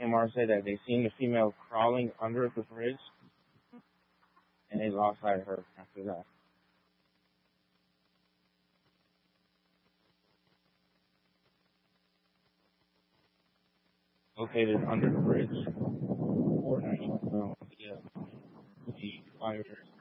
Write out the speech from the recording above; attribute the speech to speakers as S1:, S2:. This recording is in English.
S1: MR said that they seen the female crawling under the bridge, and they lost sight of her after that. Located under the bridge. Fortnite. Yeah. He fired her.